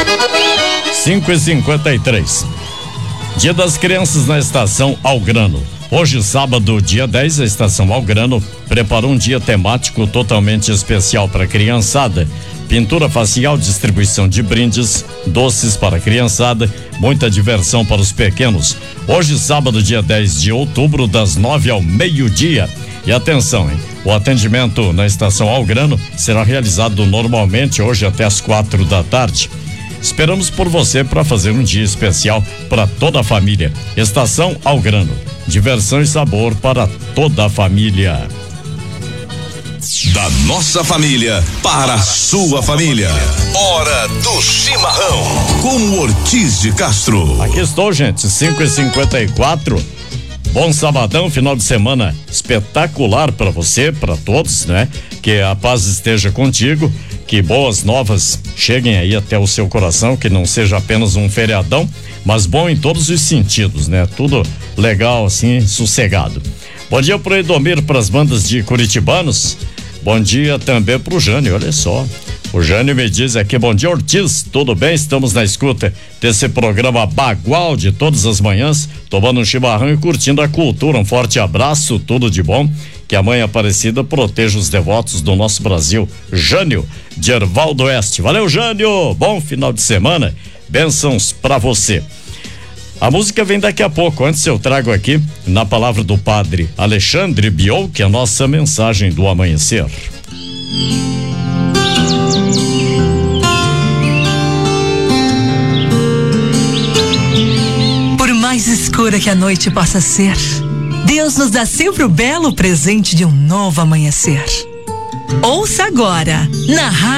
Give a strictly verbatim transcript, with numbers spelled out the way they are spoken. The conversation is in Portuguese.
cinco e cinquenta e três. Dia das Crianças na Estação Algrano. Hoje, sábado, dia dez, a Estação Algrano preparou um dia temático totalmente especial para a criançada. Pintura facial, distribuição de brindes, doces para a criançada, muita diversão para os pequenos. Hoje, sábado, dia dez de outubro, das nove ao meio-dia. E atenção, hein? O atendimento na Estação Algrano será realizado normalmente hoje até as quatro da tarde. Esperamos por você para fazer um dia especial para toda a família. Estação Algrano, diversão e sabor para toda a família. Da nossa família para a sua família. Hora do chimarrão com Ortiz de Castro. Aqui estou, gente, cinco e cinquenta e quatro. Bom sabadão, final de semana espetacular para você, para todos, né? Que a paz esteja contigo, que boas novas cheguem aí até o seu coração, que não seja apenas um feriadão, mas bom em todos os sentidos, né? Tudo legal assim, sossegado. Bom dia pro Edomir, pras bandas de curitibanos. Bom dia também pro Jânio, olha só. O Jânio me diz aqui, bom dia Ortiz, tudo bem? Estamos na escuta desse programa Bagual de todas as manhãs, tomando um chimarrão e curtindo a cultura. Um forte abraço, tudo de bom. Que a Mãe Aparecida proteja os devotos do nosso Brasil. Jânio, de Erval do Oeste. Valeu, Jânio! Bom final de semana. Bênçãos pra você. A música vem daqui a pouco. Antes eu trago aqui, na palavra do padre Alexandre Biol, que é a nossa mensagem do amanhecer. Por mais escura que a noite possa ser, Deus nos dá sempre o belo presente de um novo amanhecer. Ouça agora, na rádio.